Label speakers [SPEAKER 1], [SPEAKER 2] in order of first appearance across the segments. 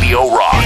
[SPEAKER 1] Radio Rock.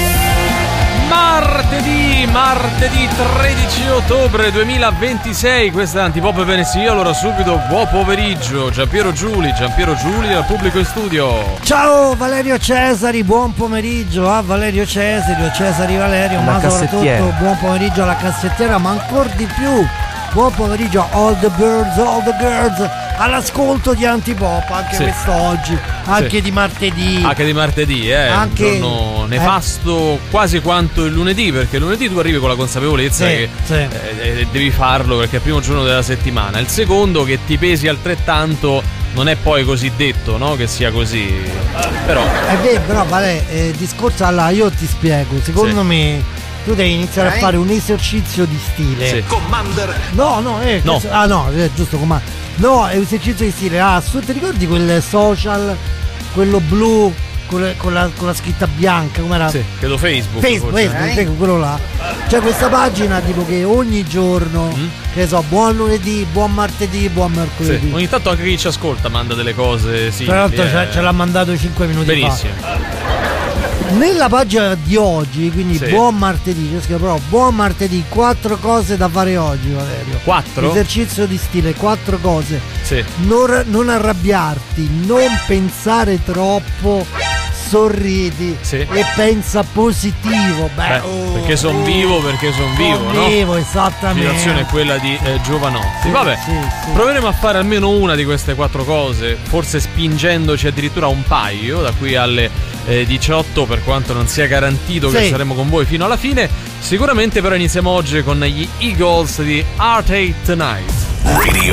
[SPEAKER 2] Martedì 13 ottobre 2026, questa è Antipop Venezia. Allora subito buon pomeriggio Giampiero Giuli al pubblico in studio.
[SPEAKER 3] Ciao Valerio Cesari, buon pomeriggio a Valerio Cesari Valerio, ma soprattutto buon pomeriggio alla cassettiera, ma ancora di più buon pomeriggio a all the girls all'ascolto di Antipop anche quest'oggi, anche di martedì.
[SPEAKER 2] Anche anche un giorno nefasto quasi quanto il lunedì, perché il lunedì tu arrivi con la consapevolezza che devi farlo perché è il primo giorno della settimana. Il secondo, che ti pesi altrettanto, non è poi così detto, no? Che sia così. Però
[SPEAKER 3] è vero, però vale, discorso, allora io ti spiego, secondo me tu devi iniziare a fare un esercizio di stile.
[SPEAKER 1] Commander.
[SPEAKER 3] No. Giusto, Commander. No, è un esercizio di stile. Ti ricordi quel social, quello blu con la scritta bianca, com'era?
[SPEAKER 2] Sì, credo Facebook,
[SPEAKER 3] quello là. C'è questa pagina tipo che ogni giorno, che so, buon lunedì, buon martedì, buon mercoledì.
[SPEAKER 2] Sì. Ogni tanto anche chi ci ascolta manda delle cose. Sì,
[SPEAKER 3] tra l'altro ce l'ha mandato 5 minuti
[SPEAKER 2] benissimo.
[SPEAKER 3] fa. Nella pagina di oggi, quindi buon martedì, c'è scritto però buon martedì, 4 cose da fare oggi, Valerio.
[SPEAKER 2] 4?
[SPEAKER 3] Esercizio di stile, 4 cose.
[SPEAKER 2] Sì.
[SPEAKER 3] Non arrabbiarti, non pensare troppo, sorridi e pensa positivo.
[SPEAKER 2] Perché son vivo, no?
[SPEAKER 3] Vivo, esattamente.
[SPEAKER 2] La situazione è quella di Giovanotti. Vabbè, proveremo a fare almeno una di queste 4 cose, forse spingendoci addirittura un paio da qui alle 18, per quanto non sia garantito che saremo con voi fino alla fine. Sicuramente però iniziamo oggi con gli Eagles di Heartache Tonight.
[SPEAKER 1] Radio